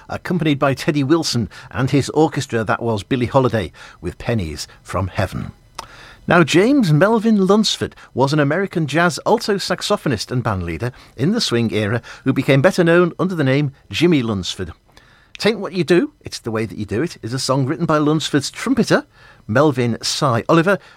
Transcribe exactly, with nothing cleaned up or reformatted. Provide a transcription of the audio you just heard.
accompanied by Teddy Wilson and his orchestra. That was Billie Holiday with Pennies from Heaven. Now, James Melvin Lunsford was an American jazz alto saxophonist and bandleader in the swing era who became better known under the name Jimmy Lunsford. "Tain't What You Do, It's the Way That You Do It" is a song written by Lunsford's trumpeter, Melvin Cy Oliver,